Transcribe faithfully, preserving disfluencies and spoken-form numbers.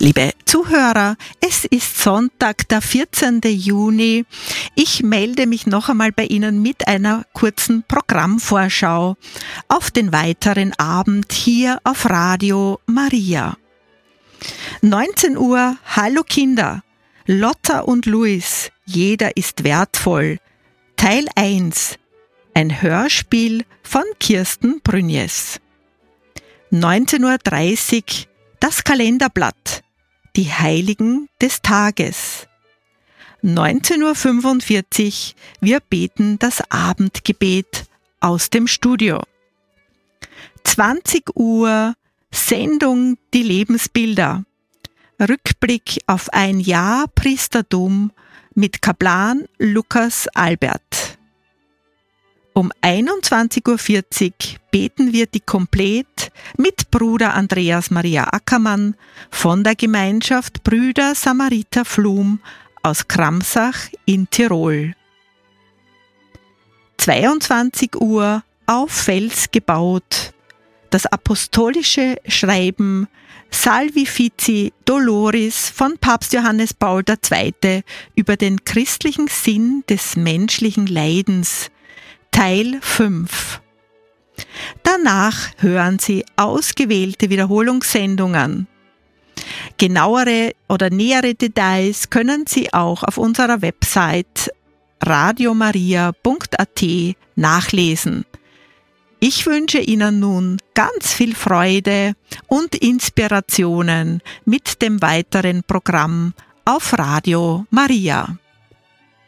Liebe Zuhörer, es ist Sonntag, der vierzehnten Juni. Ich melde mich noch einmal bei Ihnen mit einer kurzen Programmvorschau auf den weiteren Abend hier auf Radio Maria. neunzehn Uhr, Hallo Kinder, Lotta und Luis, jeder ist wertvoll. Teil eins, ein Hörspiel von Kirsten Brünjes. neunzehn Uhr dreißig, das Kalenderblatt, die Heiligen des Tages. neunzehn Uhr fünfundvierzig, wir beten das Abendgebet aus dem Studio. zwanzig Uhr, Sendung Die Lebensbilder. Rückblick auf ein Jahr Priestertum mit Kaplan Lukas Albert. Um einundzwanzig Uhr vierzig beten wir die Komplett mit Bruder Andreas Maria Ackermann von der Gemeinschaft Brüder Samariter Flum aus Kramsach in Tirol. zweiundzwanzig Uhr, auf Fels gebaut, das apostolische Schreiben Salvifici Doloris von Papst Johannes Paul der Zweite über den christlichen Sinn des menschlichen Leidens, Teil fünf. Danach hören Sie ausgewählte Wiederholungssendungen. Genauere oder nähere Details können Sie auch auf unserer Website radiomaria punkt a t nachlesen. Ich wünsche Ihnen nun ganz viel Freude und Inspirationen mit dem weiteren Programm auf Radio Maria.